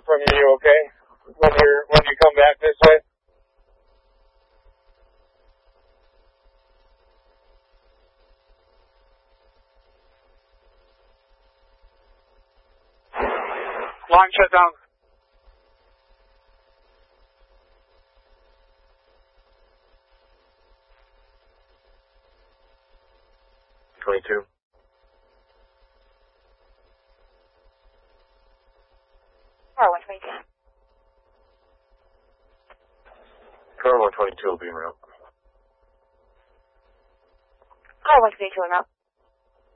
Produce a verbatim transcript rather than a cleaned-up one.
from you, okay? When you're when you come back this way. Line shut down. Twenty-two. Car one twenty-two. Car one twenty-two will be en route. Car one twenty-two en route.